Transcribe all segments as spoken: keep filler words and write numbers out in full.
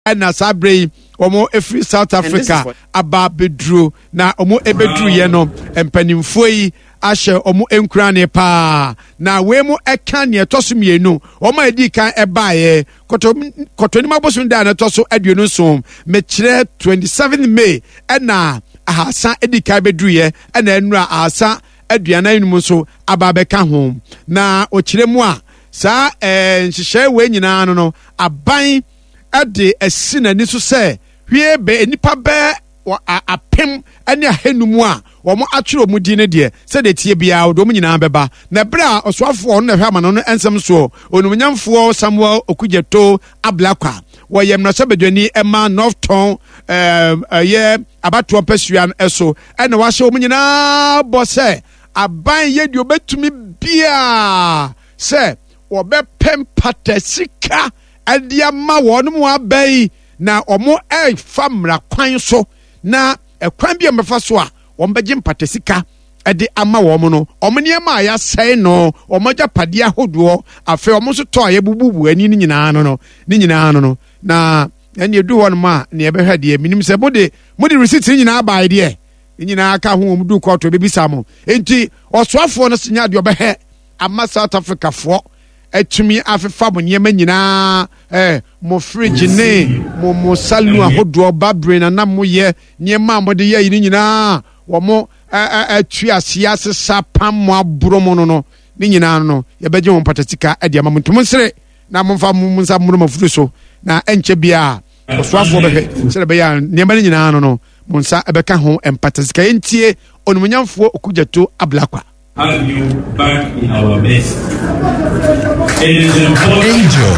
na sabre omo efri South Africa aba bedru na omo ebedru ye no empanimfo yi ahye omo enkurane pa na we mu eka ne etoso mienu omo edi kan eba ye koto koto ni mabosun da na toso aduonu so me kire twenty-seventh May na ahasa edi kan bedru ye na enura ahasa aduana inu so aba beka ho na okire mu a sa eh nhihye we nyina no no aban ade asina ni so se hwie be nipa be apem ane ahenumu a wo mo atwero mu di ne de se de tie bia wo do mu nyina beba na bra osoafo no na hwa ma no ensem so onumnyamfo Samuel Okudzeto Ablakwa wo yem na sebedwani ema Northton eh ye abato pesuan eso ene wa hye wo mu nyina bo se aban ye de obetumi bia se wo be pem patasika adia ma wonu mu abai na omo e famra kwan so na ekwan bia mefa so a ombeje mpatasika ade ama wo no omo niema ya sei no omo japade ahodo afa omo so to aye bububu ani ni nyina no no ni nyina no no na ene edu ho no ma ne ebehwa de minim se mode mode receipt ni nyina abai de nyina aka ho omdu koto bebisa mo enti osoafo no sinya de obehwe ama South Africa fo etumi afefa mo niema nyina eh mo fridge ne mo mo salu ahodo babre na na mo ye niema mo de ye ni nyina wo mo atu asiase sapam mo abromo no no ni nyina no ye beje mo patatika e de ma mtum sere na mo fa mo nsa mo mafuru so na enche bia osoafo behe sere be ya niema ni nyina no no mo nsa ebeka ho empatasika entie onumunyamfo Okudzeto Ablakwa. Have you back in our midst. It is important. Angel.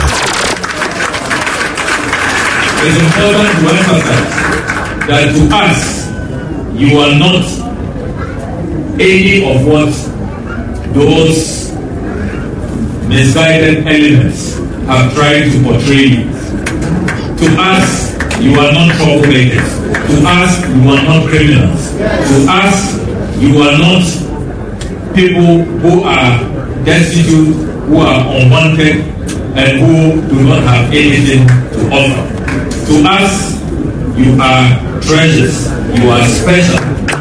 It's important to emphasize that to us, you are not any of what those misguided elements have tried to portray you. To us, you are not troublemakers. To us, you are not criminals. To us, you are not people who are destitute, who are unwanted, and who do not have anything to offer. To us, you are treasures. You are special.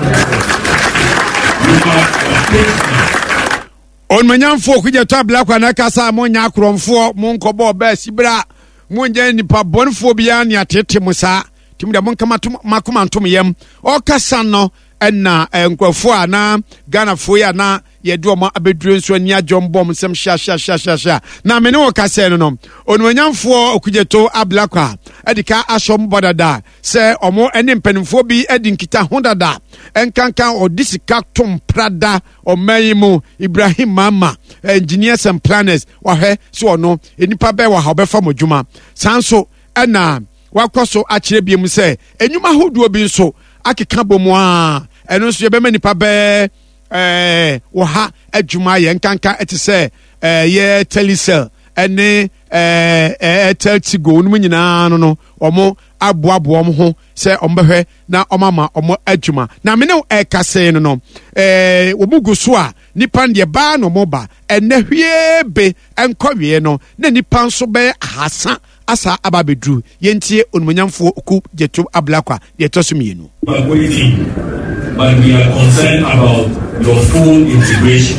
You are a statesman. On Manyamfo Okudzeto Ablakwa na kasa mo nya akromfo mo nkobo ba sibra mo nje nipa bonfo bia ne atete musa timda mo nkama makoma ntom yam o kasa no na enkwafo ana Ghana fo ya na yedu omo abeduru nso ani ajombom nsem sha sha sha sha sha na me ne wo kasa no no onwanyamfo Okudzeto Ablakwa edika ashom bodada se omo ene mpanimfo bi edi nkita hondada enkankan odisika tom prada omayimu Ibrahim Mama engineers and planners wahwe so ono enipa be wa ha obefa modwuma sanso ena wakoso akire biem se enyuma hoduo bi nso akeka bomu a eno nso yebema nipa be eh wo ha adwuma ye nkanka etise eh ye Telecel ene eh eh Teltigo no nyina no no omo aboabo omo ho se ombehwe na omama omo adwuma na me ne ekase no no eh omugu so a nipa de ba no moba ene hwie be enkowie no na nipa nso be hasa asa ababedru yentie onumunyamfo Okudzeto Ablakwa de tosumienu. But we are concerned about your full integration.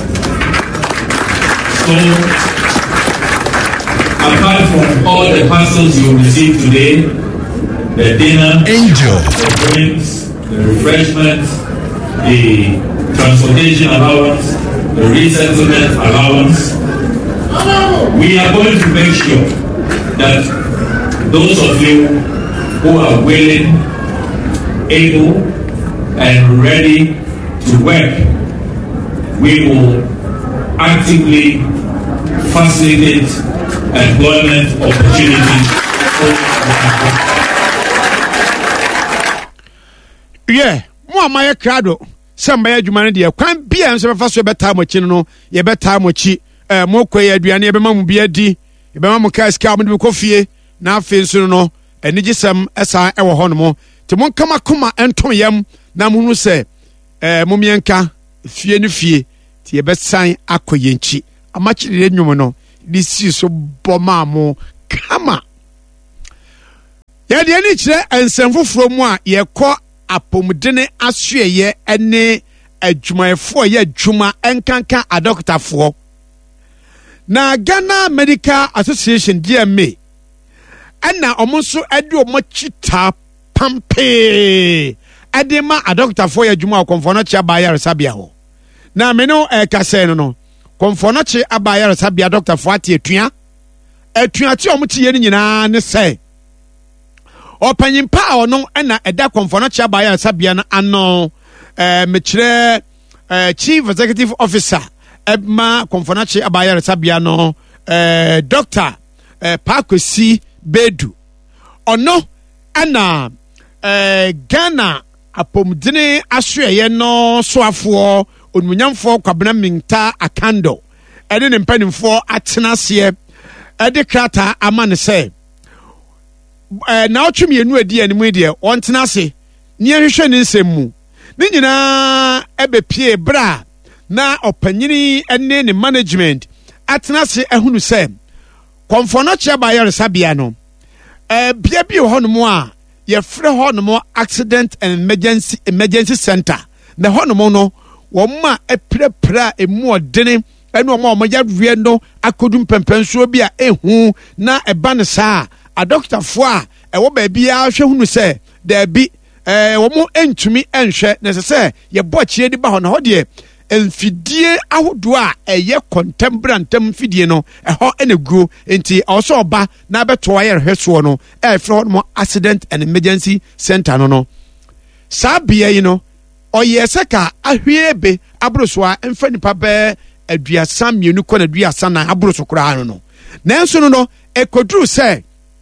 So, apart from all the parcels you receive today, the dinner, Angel, the drinks, the refreshments, the transportation allowance, the resettlement allowance, we are going to make sure that those of you who are willing, able, and ready to work, we will actively facilitate employment opportunities. Yeah, more my crowd. Some by adwuma de kwan bia nso befa so beta mochi no ye beta mochi eh mo kwe aduane be mamu bia di e be mamu ka ska mo de kofie na afi nso no enigisem esa e wo ho no mo te mon kama koma entom yam na munu se eh momienka fie ne fie ti ye besan akoyenchi amachire nwom no di si so boma mo kama yɛde ani kyerɛ nsɛmfoforo mu a yɛkɔ apomdene asoɛyɛ ɛne adwumayɛfoɔ yɛ adwuma ɛnkanka adɔktafoɔ na Ghana Medical Association G M A ɛna ɔmo nso ɛde ɔmo kyita pampe ɛde ma adɔktafoɔ yɛ adwuma ɔkɔmfɔ no kye aba ayaresabea hɔ na me no ɛkasɛ no no kɔmfɔ no kye aba ayaresabea adɔktafoɔ ate atua atua te ɔmo te yɛ no nyinaa ne sɛ ɔpanyin pa a ɔno ɛna ɛda kɔmfɔ no kye aba ayaresabea no ano ɛɛ mekyerɛ ɛɛ chief executive officer ɛma kɔmfɔ no kye aba ayaresabea no ɛɛ doctor ɛɛ Pakwesi Bedu ɔno ɛna ɛɛ Ghana apomdene asoɛyɛ no soafoɔ onumunyamfoɔ Kwabena Minta Akando ɛde ne mpanimfoɔ atena aseɛ ɛde krataa ama ne sɛ ɛɛ na ɔtwe mmienu adi animu deɛ ɔntena ase ne ahwehwɛ ne nsɛm mu ne nyinaa ɛbɛpie bra na ɔpanyini ɛne ne management atena ase ɛhunu sɛ kɔmfɔ no kye ba ayaresabea no ɛɛ bia bi wɔ hɔnom a yɛfrɛ hɔnom accident and emergency emergency center na hɔnom no wɔn a ɛpirapira emu ɔdene ɛne wɔn a wɔn yareɛ no akodum pɛmpɛnsuo bi a ehu na ɛba ne saa adɔktafoɔ a ɛwɔ baabi a hwɛ hunu sɛ daabi ɛɛ wɔn ntumi nhwɛ na ɛsɛ sɛ yɛbɔ akyire de ba hɔ na hɔ deɛ mfidie ahodoɔ a ɛyɛ kɔntɛmbrantam mfidie no ɛhɔ ɛna guo nti ɔsɔ ɔba na abɛto ayɛ rehwɛsoɔ no ɛfrɛ hɔ no accident and emergency center no no saa bea yi no ɔyɛ sɛ ka ahwie be aboroso a mfa nipa bɛɛ aduasa mmienu kɔ na aduasa na aboroso koraa no no nanso no no ɛkɔduru sɛ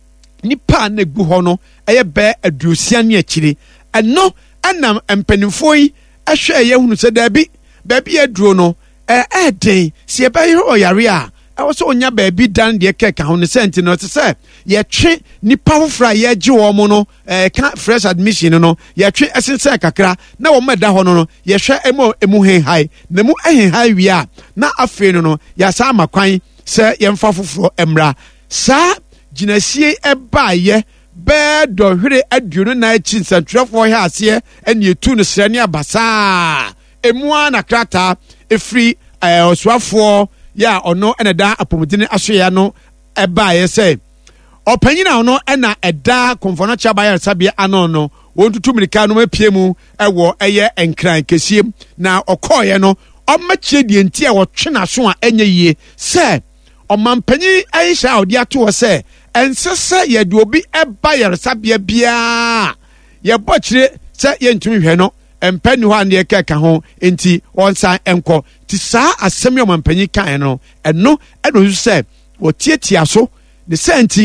nipa na egu hɔ no ɛyɛ bɛɛ aduosia ne akyire ɛno ɛnam mpanimfoɔ yi ɛhwɛ ɛyɛ hunu sɛ daabi baabi aduro no ɛɛ ɛɛden si ɛbɛyɛ ɔyare a ɛwɔ sɛ onya baabi dan deɛ kɛka ho ne sɛnti no te sɛ yɛtwe nipa foforɔ a yɛgye wɔn no ɛɛ ka fresh admission no yɛtwe ɛsensɛn kakra na wɔn ɛda hɔ no no yɛhwɛ ɛmu ɛmu henhae na mu ɛhenhae wie a na afei no no yɛasa ama kwan sɛ yɛmfa foforɔ ɛmra saa gyinasie ɛbaayɛ bɛɛ dɔhwere aduonu na akyi nsɛntwerɛfoɔ hɛ aseɛ ɛne etu no srɛ ne abasaa emua na krataa efiri ɛɛ ɔsoafoɔ yɛ a ɔno ɛna da apomudene asoya no ɛbaa yɛ sɛ ɔpanyin a ɔno ɛna ɛda kɔmfɔ no kyaba yɛ sabea ano no wɔn tutu mirika no mapie mu ɛwɔ ɛyɛ nkran kɛseɛ na ɔkɔɔyɛ no ɔmɛkyɛ deɛ nti a wɔtwe n'aso a ɛnyɛ yie sɛ ɔmanpanyin ɛyɛ a ɔde ato hɔ sɛ ɛnsɛ sɛ yɛde obi ɛba yɛresabea biara yɛbɔ kyerɛ sɛ yɛntumi hwɛ no mpɛni hɔ a ne yɛkɛka ho nti wɔnsan nkɔ ti saa asɛm yɛ ɔmanpanyin kan no ɛno ɛna nso sɛ wɔtiatia so ne sɛ nti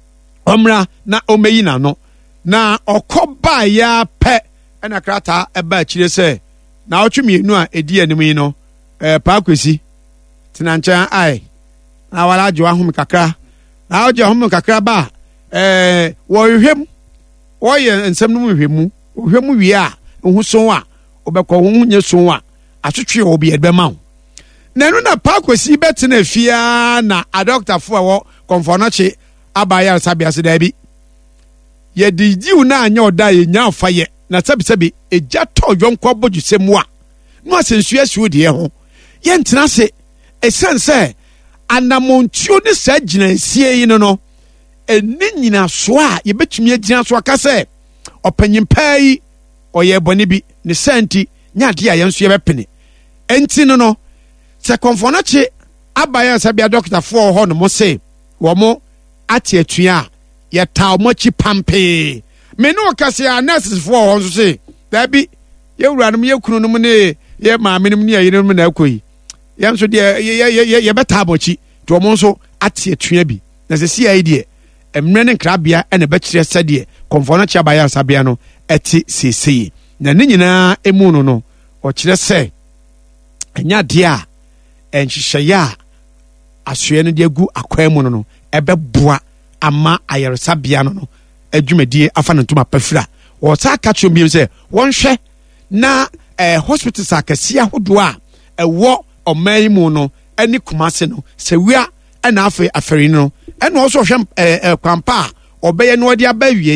ɔmmra na ɔmɛyi n'ano na ɔkɔ baa ya pɛ ɛna krataa ɛba akyire sɛ na ɔtwe mmienu a ɛdi anim yi no ɛɛ Pakwesi tena nkyɛn ae na wala agye wahom kakra na ɔgye wahom kakra ba ɛɛ wɔhwehwɛ mu wɔyɛ nsɛm no mu hwehwɛ mu wɔhwɛ mu wie a ho so a obɛkɔ ho nyɛ so a atwetwe obi ɛbɛma ho na no na Pakwesi bɛtena afia na adɔktafo a wɔ kɔmfɔ no kye aba yɛ sabea se daabi yɛde diw na anyɛ ɔda yɛ nya afa yɛ na sɛbisɛbi egya tɔ yɔnkɔ bɔdwesɛ mu a no asɛnsu asiwo deɛ ho yɛntena se ɛsiane sɛ anamontuo ne saa gyinasie yi no no ɛne nyina so a yɛbɛtumi agyina so aka sɛ ɔpanyin paa yi ɔyɛ bɔne bi ne sɛnti nya ade a yɛn nso yɛbɛpene ɛnti no no sɛ kɔmfɔ no kye aba yɛ sabea dɔktafoɔ hɔ no mo se wɔ mo ate atua a yɛtaa ɔmo akyi pampee me ne ɔkase a nursefoɔ hɔ nso se daabi yɛwura nom yɛkunu nom ne yɛ maame nom ne yɛyere nom na akɔ yi yɛn nso deɛ yɛbɛtaa ɔmo akyi nti ɔmo nso ate atua bi na sɛ si ayi deɛ mmerɛ ne nkrabea ɛna bɛkyerɛ sɛdeɛ kɔmfɔ no kye aba yɛ sabea no ɛte seesei na ne nyinaa emu no no ɔkyerɛ sɛ ɛnya deɛ a ɛnhyehyɛeɛ a asoɛ no de agu akwan mu no no ɛbɛboa ama ayaresabea no no adwumadie afa no ntoma pafira wɔsa ka kyerɛ biom sɛ wɔnhwɛ na ɛɛ hospitals akɛseɛ ahodoɔ a ɛwɔ ɔman yi mu no ɛne Kumase no sɛ wia ɛna afei afɛre no ɛna ɔso hwɛ ɛɛ kwan pa a ɔbɛyɛ no ɔde aba wie